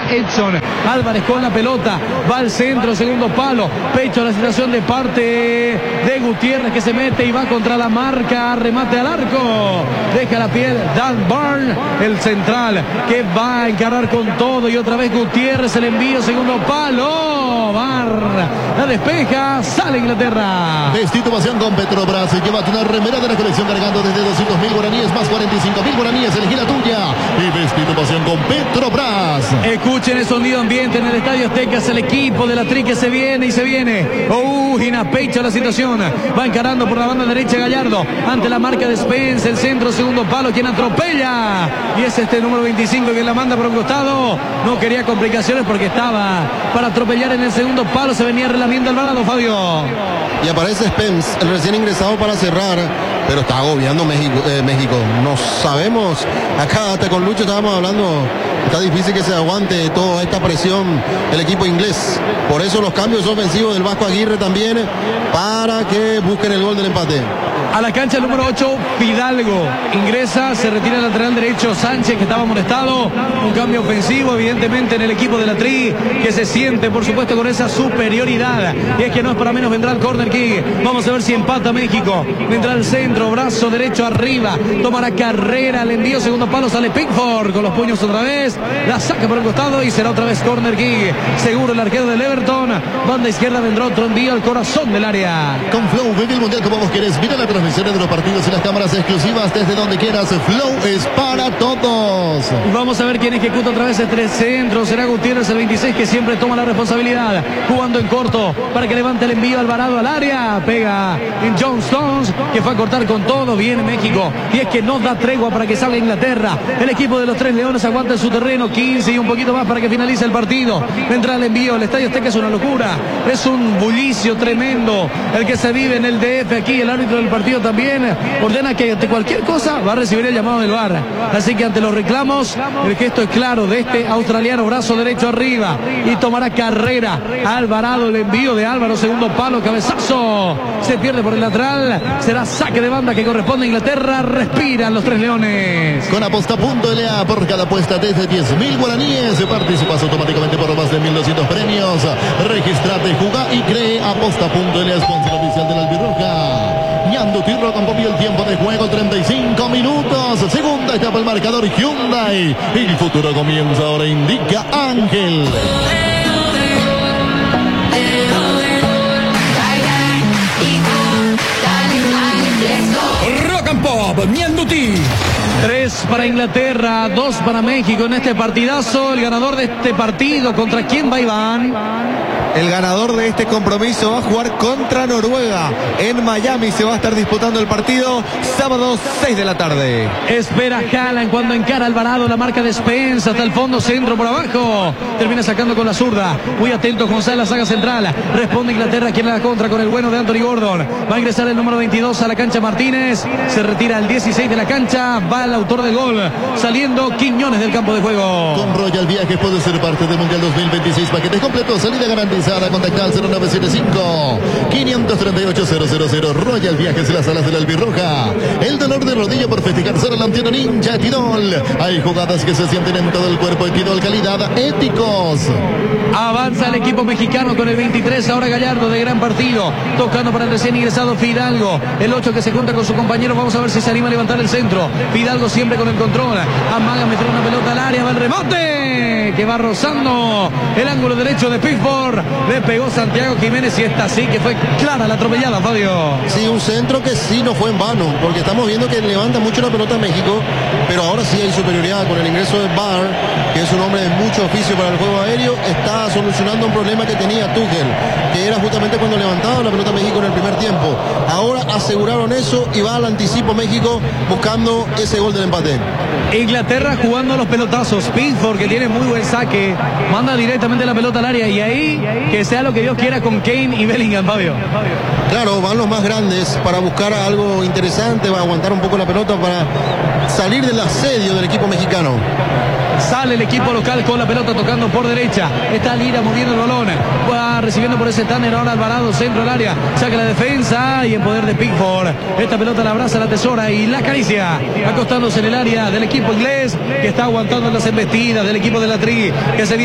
Edson Álvarez con la pelota, va al centro, segundo palo, pecho la situación de parte de Gutiérrez que se mete y va contra la marca, remate al arco, deja la piel Dan Barn, el central que va a encarar con todo y otra vez Gutiérrez, el envío, segundo palo, Bar la despeja, sale Inglaterra. Destitución con Petrobras, llévate una remera de la colección cargando desde 200.000 guaraníes más 45.000 guaraníes, elegí la tuya y destitución con Petrobras. Escuchen el sonido ambiente en el Estadio Azteca, es el equipo de la Tri que se viene y se viene. Gina pecho la situación, va encarando por la banda derecha Gallardo, ante la marca de Spence, el centro, segundo palo, quien atropella, y es este número 25 que la manda por un costado, no quería complicaciones porque estaba para atropellar en el segundo palo, se venía relamiendo Alvarado, Fabio. Y aparece Spence, el recién ingresado para cerrar, pero está agobiando México. No sabemos, acá hasta con Lucho estábamos hablando, está difícil que se aguante toda esta presión el equipo inglés. Por eso los cambios ofensivos del Vasco Aguirre también, para que busquen el gol del empate. A la cancha número 8, Fidalgo ingresa, se retira el lateral derecho Sánchez, que estaba molestado. Un cambio ofensivo, evidentemente, en el equipo de la Tri, que se siente, por supuesto, con esa superioridad. Y es que no es para menos, vendrá el corner kick. Vamos a ver si empata México. Vendrá el centro, brazo derecho arriba, tomará carrera, el envío, segundo palo, sale Pickford con los puños otra vez, la saca por el costado y será otra vez corner kick. Seguro el arquero del Everton. Banda izquierda vendrá otro envío al corazón del área. Con Flow, vive el mundial como vos querés. Mira la transmisiones de los partidos y las cámaras exclusivas desde donde quieras. Flow es para todos. Vamos a ver quién ejecuta otra vez este centro. Será Gutiérrez, el 26, que siempre toma la responsabilidad, jugando en corto para que levante el envío. Alvarado al área, pega en John Stones, que fue a cortar con todo. Viene México y es que no da tregua para que salga Inglaterra. El equipo de los Tres Leones aguanta en su terreno, 15 y un poquito más para que finalice el partido. Vendrá el envío. El Estadio Azteca es una locura, es un bullicio tremendo el que se vive en el DF. Aquí el árbitro del partido también ordena que ante cualquier cosa va a recibir el llamado del VAR. Así que ante los reclamos, el gesto es claro de este australiano, brazo derecho arriba y tomará carrera. Alvarado, el envío de Álvaro, segundo palo, cabezazo, se pierde por el lateral, será saque de banda que corresponde a Inglaterra. Respiran los Tres Leones. Con aposta.la, por cada apuesta desde 10.000 guaraníes participas automáticamente por más de 1.200 premios. Registrate, jugá y cree. Aposta.la, sponsor oficial de la Albirroja. Ñando Tirro con Popi, el tiempo de juego 35 minutos. Segunda etapa el marcador Hyundai. El futuro comienza ahora, indica Ángel. Rock and Pop, Ñanduti. 3 para Inglaterra, 2 para México en este partidazo. El ganador de este partido, ¿contra quién va, Iván? El ganador de este compromiso va a jugar contra Noruega. En Miami se va a estar disputando el partido, sábado 6 de la tarde. Espera Haaland cuando encara Alvarado, la marca de Spence, hasta el fondo, centro por abajo. Termina sacando con la zurda. Muy atento González, la saga central. Responde Inglaterra, quien la contra con el bueno de Anthony Gordon. Va a ingresar el número 22 a la cancha Martínez. Se retira el 16 de la cancha. Va el autor del gol, saliendo Quiñones del campo de juego. Con Royal Viajes puede ser parte del Mundial 2026. Paquetes completos, salida garantizada. Contacta al 0975 538 000. Royal Viajes en las salas de la Albirroja. El dolor de rodilla por festejar ser el Antiano Ninja Etinol. Hay jugadas que se sienten en todo el cuerpo. Etinol, calidad, éticos. Avanza el equipo mexicano con el 23, ahora Gallardo, de gran partido, tocando para el recién ingresado Fidalgo, el 8 que se junta con su compañero. Vamos a ver si se anima a levantar el centro. Fidalgo siempre con el control, amaga meter una pelota al área, va el remate que va rozando el ángulo derecho de Pickford. Le pegó Santiago Jiménez y esta sí que fue clara la atropellada, Fabio. Sí, un centro que sí no fue en vano, porque estamos viendo que levanta mucho la pelota México, pero ahora sí hay superioridad con el ingreso de Barr, que es un hombre de mucho oficio para el juego aéreo. Está solucionando un problema que tenía Tuchel, que era justamente cuando levantaba la pelota México en el primer tiempo. Ahora aseguraron eso y va al anticipo México buscando ese gol del empate. Inglaterra jugando los pelotazos. Pickford, que tiene muy buen saque, manda directamente la pelota al área, y ahí que sea lo que Dios quiera con Kane y Bellingham, Fabio. Claro, van los más grandes para buscar algo interesante, va a aguantar un poco la pelota para salir del asedio del equipo mexicano. Sale el equipo local con la pelota tocando por derecha. Está Lira moviendo el balón. Va recibiendo por ese Tanner. Ahora Alvarado, centro del área. Saca la defensa y en poder de Pickford. Esta pelota la abraza, la tesora y la acaricia. Acostándose en el área del equipo inglés, que está aguantando las embestidas del equipo de la Tri, que se viene